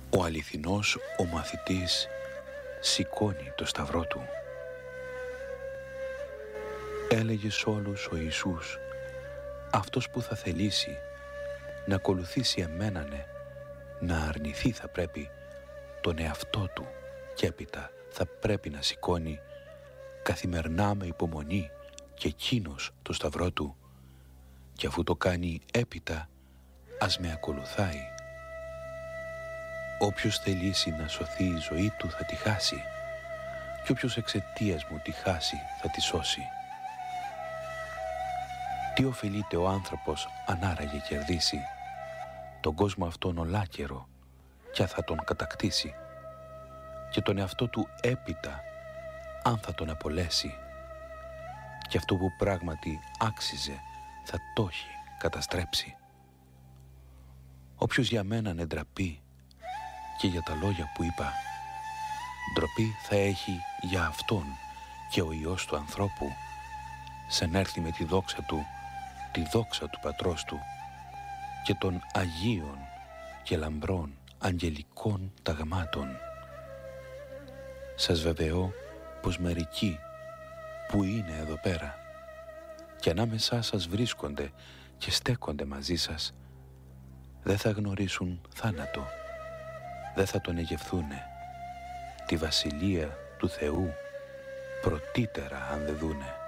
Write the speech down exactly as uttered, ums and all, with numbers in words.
Ο αληθινός ο μαθητής σηκώνει το σταυρό του. Έλεγε σ' όλους ο Ιησούς, αυτός που θα θελήσει να ακολουθήσει εμένανε, να αρνηθεί θα πρέπει τον εαυτό του και έπειτα θα πρέπει να σηκώνει καθημερινά με υπομονή και εκείνος το σταυρό του, και αφού το κάνει έπειτα ας με ακολουθάει. Όποιος θελήσει να σωθεί η ζωή του θα τη χάσει, και όποιος εξαιτίας μου τη χάσει θα τη σώσει. Τι ωφελείται ο άνθρωπος αν άραγε κερδίσει τον κόσμο αυτόν ολάκερο κι αν θα τον κατακτήσει, και τον εαυτό του έπειτα αν θα τον απολέσει, και αυτό που πράγματι άξιζε θα το έχει καταστρέψει. Όποιος για μένα ντραπεί και για τα λόγια που είπα, ντροπή θα έχει για αυτόν και ο Υιός του ανθρώπου, σαν έρθει με τη δόξα του, τη δόξα του Πατρός του και των Αγίων και λαμπρών αγγελικών ταγμάτων. Σας βεβαιώ πως μερικοί που είναι εδώ πέρα και ανάμεσά σας βρίσκονται και στέκονται μαζί σας, δεν θα γνωρίσουν θάνατο, δεν θα τον εγευθούνε, τη Βασιλεία του Θεού πρωτύτερα αν δεν δούνε.